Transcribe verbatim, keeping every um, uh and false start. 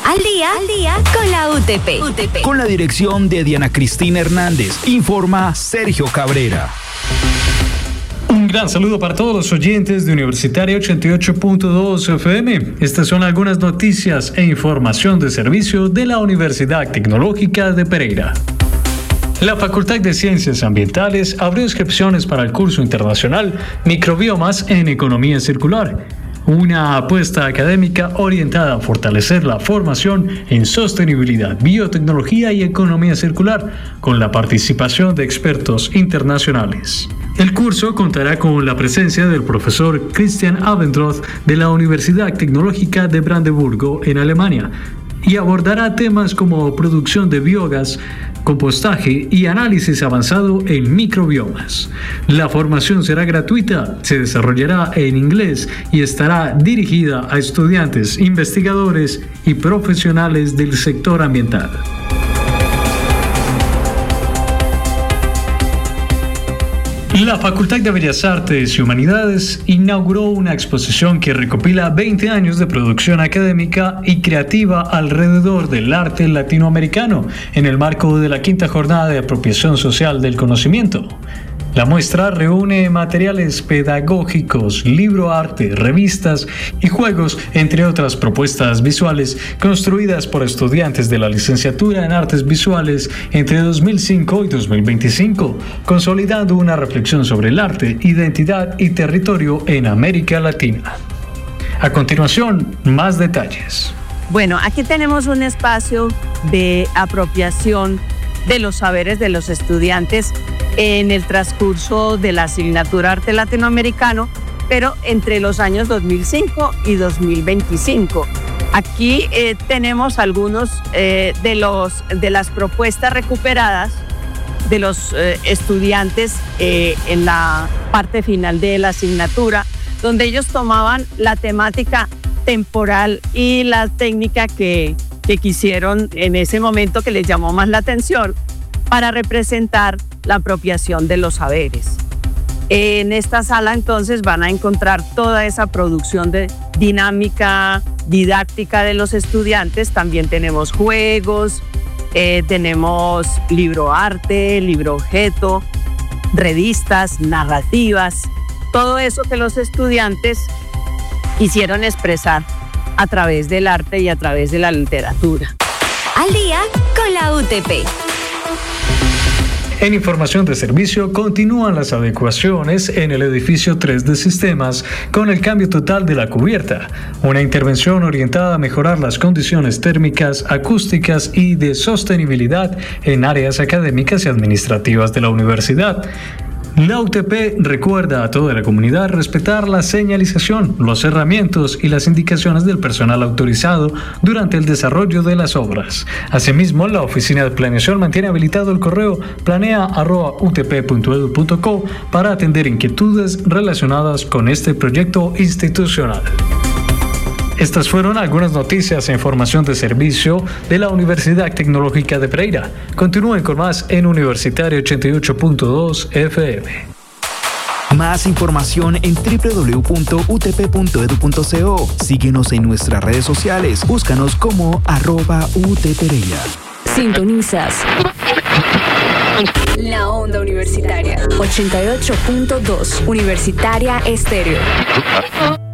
Al día, al día con la U T P. U T P. Con la dirección de Diana Cristina Hernández. Informa Sergio Cabrera. Un gran saludo para todos los oyentes de Universitaria ochenta y ocho punto dos F M. Estas son algunas noticias e información de servicio de la Universidad Tecnológica de Pereira. La Facultad de Ciencias Ambientales abrió inscripciones para el curso internacional Microbiomas en Economía Circular, una apuesta académica orientada a fortalecer la formación en sostenibilidad, biotecnología y economía circular, con la participación de expertos internacionales. El curso contará con la presencia del profesor Christian Abendroth de la Universidad Tecnológica de Brandeburgo en Alemania y abordará temas como producción de biogás, compostaje y análisis avanzado en microbiomas. La formación será gratuita, se desarrollará en inglés y estará dirigida a estudiantes, investigadores y profesionales del sector ambiental. La Facultad de Bellas Artes y Humanidades inauguró una exposición que recopila veinte años de producción académica y creativa alrededor del arte latinoamericano en el marco de la quinta jornada de apropiación social del conocimiento. La muestra reúne materiales pedagógicos, libroarte, revistas y juegos, entre otras propuestas visuales construidas por estudiantes de la licenciatura en Artes Visuales entre dos mil cinco y dos mil veinticinco, consolidando una reflexión sobre el arte, identidad y territorio en América Latina. A continuación, más detalles. Bueno, aquí tenemos un espacio de apropiación de los saberes de los estudiantes en el transcurso de la asignatura Arte Latinoamericano, pero entre los años dos mil cinco y dos mil veinticinco. Aquí eh, tenemos algunos eh, de, los, de las propuestas recuperadas de los eh, estudiantes eh, en la parte final de la asignatura, donde ellos tomaban la temática temporal y la técnica que, que quisieron en ese momento, que les llamó más la atención, para representar la apropiación de los saberes. En esta sala entonces van a encontrar toda esa producción de dinámica didáctica de los estudiantes. También tenemos juegos, eh, tenemos libroarte, libroobjeto, revistas, narrativas, todo eso que los estudiantes quisieron expresar a través del arte y a través de la literatura. Al día con la U T P. En información de servicio, continúan las adecuaciones en el edificio tres de Sistemas con el cambio total de la cubierta, una intervención orientada a mejorar las condiciones térmicas, acústicas y de sostenibilidad en áreas académicas y administrativas de la universidad. La U T P recuerda a toda la comunidad respetar la señalización, los herramientas y las indicaciones del personal autorizado durante el desarrollo de las obras. Asimismo, la Oficina de Planeación mantiene habilitado el correo planea arroba u t p punto e d u punto co para atender inquietudes relacionadas con este proyecto institucional. Estas fueron algunas noticias e información de servicio de la Universidad Tecnológica de Pereira. Continúen con más en Universitaria ochenta y ocho punto dos F M. Más información en w w w punto u t p punto e d u punto co. Síguenos en nuestras redes sociales. Búscanos como arroba utpereira. Sintonizas la onda universitaria ochenta y ocho punto dos Universitaria Estéreo.